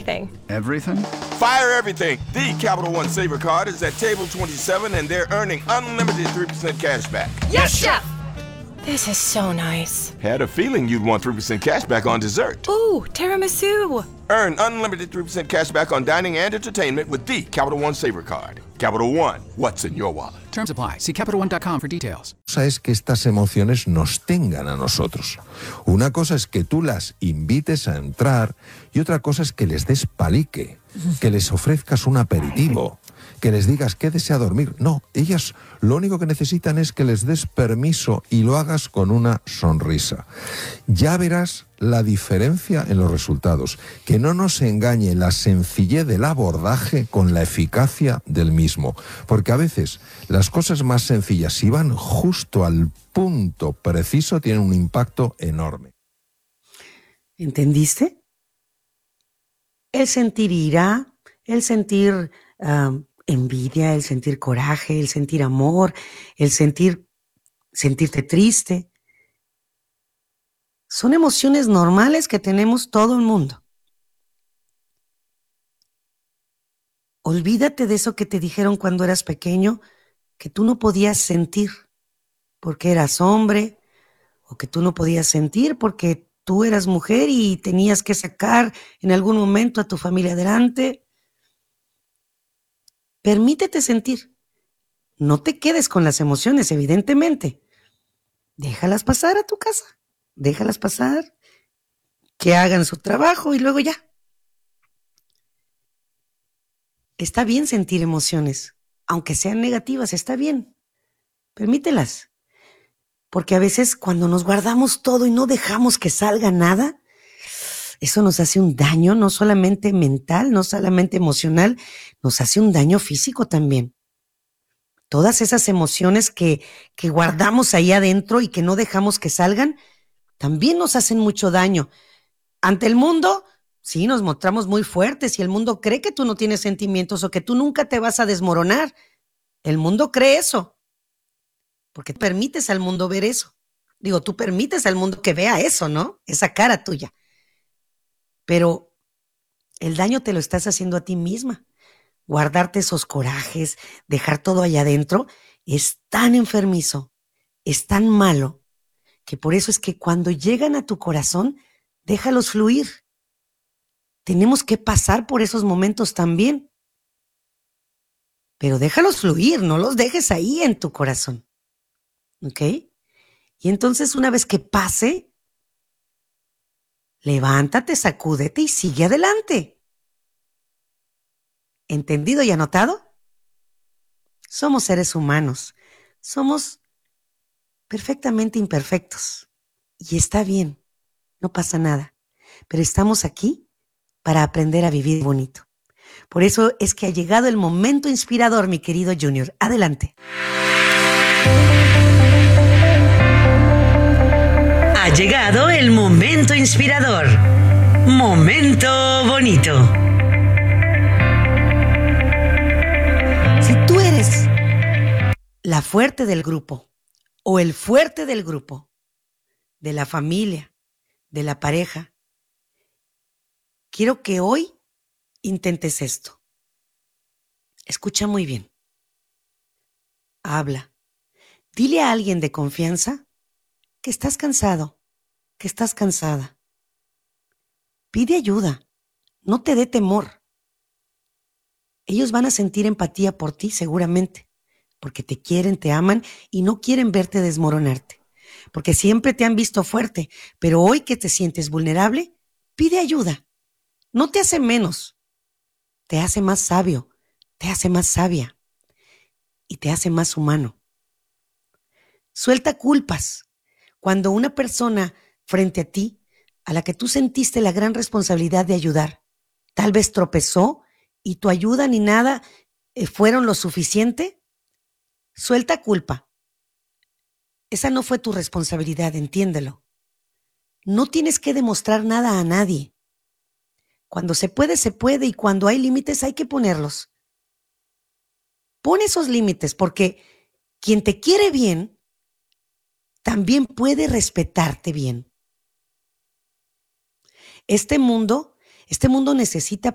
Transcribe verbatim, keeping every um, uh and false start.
everything. Everything? Fire everything. The Capital One Saver Card is at table twenty-seven, and they're earning unlimited three percent cash back. Yes, Chef! This is so nice. Had a feeling you'd want three percent cash back on dessert. Ooh, tiramisu. Earn unlimited three percent cash back on dining and entertainment with the Capital One Saver Card. Capital One, what's in your wallet? Terms apply. See Capital One dot com for details. Una cosa es que estas emociones nos tengan a nosotros. Una cosa es que tú las invites a entrar y otra cosa es que les des palique, que les ofrezcas un aperitivo, que les digas quédese a dormir. No, ellas lo único que necesitan es que les des permiso y lo hagas con una sonrisa. Ya verás la diferencia en los resultados. Que no nos engañe la sencillez del abordaje con la eficacia del mismo. Porque a veces las cosas más sencillas, si van justo al punto preciso, tienen un impacto enorme. ¿Entendiste? El sentir ira, el sentir uh, envidia, el sentir coraje, el sentir amor, el sentir sentirte triste. Son emociones normales que tenemos todo el mundo. Olvídate de eso que te dijeron cuando eras pequeño, que tú no podías sentir porque eras hombre, o que tú no podías sentir porque tú eras mujer y tenías que sacar en algún momento a tu familia adelante. Permítete sentir. No te quedes con las emociones, evidentemente. Déjalas pasar a tu casa. Déjalas pasar, que hagan su trabajo y luego ya. Está bien sentir emociones, aunque sean negativas, está bien. Permítelas. Porque a veces cuando nos guardamos todo y no dejamos que salga nada, eso nos hace un daño, no solamente mental, no solamente emocional, nos hace un daño físico también. Todas esas emociones que, que guardamos ahí adentro y que no dejamos que salgan, también nos hacen mucho daño. Ante el mundo, sí, nos mostramos muy fuertes y el mundo cree que tú no tienes sentimientos o que tú nunca te vas a desmoronar. El mundo cree eso. Porque permites al mundo ver eso. Digo, tú permites al mundo que vea eso, ¿no? Esa cara tuya. Pero el daño te lo estás haciendo a ti misma. Guardarte esos corajes, dejar todo allá adentro, es tan enfermizo, es tan malo, que por eso es que cuando llegan a tu corazón, déjalos fluir. Tenemos que pasar por esos momentos también. Pero déjalos fluir, no los dejes ahí en tu corazón. ¿Ok? Y entonces una vez que pase, levántate, sacúdete y sigue adelante. ¿Entendido y anotado? Somos seres humanos. Somos perfectamente imperfectos. Y está bien, no pasa nada. Pero estamos aquí para aprender a vivir bonito. Por eso es que ha llegado el momento inspirador, mi querido Junior. Adelante. Ha llegado el momento inspirador. Momento bonito. Si tú eres la fuerte del grupo o el fuerte del grupo, de la familia, de la pareja, quiero que hoy intentes esto. Escucha muy bien. Habla. Dile a alguien de confianza que estás cansado, que estás cansada. Pide ayuda. No te dé temor. Ellos van a sentir empatía por ti seguramente, porque te quieren, te aman y no quieren verte desmoronarte. Porque siempre te han visto fuerte, pero hoy que te sientes vulnerable, pide ayuda. No te hace menos. Te hace más sabio, te hace más sabia y te hace más humano. Suelta culpas. Cuando una persona frente a ti, a la que tú sentiste la gran responsabilidad de ayudar, tal vez tropezó y tu ayuda ni nada eh, fueron lo suficiente, suelta culpa. Esa no fue tu responsabilidad, entiéndelo. No tienes que demostrar nada a nadie. Cuando se puede, se puede, y cuando hay límites hay que ponerlos. Pon esos límites, porque quien te quiere bien también puede respetarte bien. Este mundo, este mundo necesita